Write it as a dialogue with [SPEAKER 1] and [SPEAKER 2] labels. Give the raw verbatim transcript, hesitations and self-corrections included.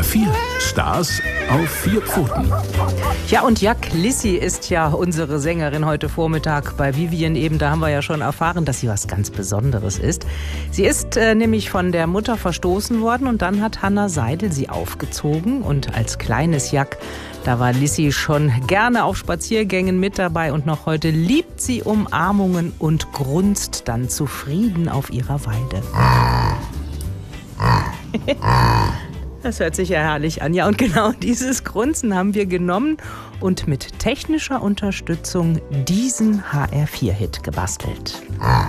[SPEAKER 1] vier. Stars auf vier Pfoten.
[SPEAKER 2] Ja, und Jack Lissy ist ja unsere Sängerin heute Vormittag bei Vivien eben. Da haben wir ja schon erfahren, dass sie was ganz Besonderes ist. Sie ist äh, nämlich von der Mutter verstoßen worden und dann hat Hanna Seidel sie aufgezogen. Und als kleines Jack, da war Lissy schon gerne auf Spaziergängen mit dabei. Und noch heute liebt sie Umarmungen und grunzt dann zufrieden auf ihrer Weide. Das hört sich ja herrlich an. Ja, und genau dieses Grunzen haben wir genommen und mit technischer Unterstützung diesen H R vier Hit gebastelt.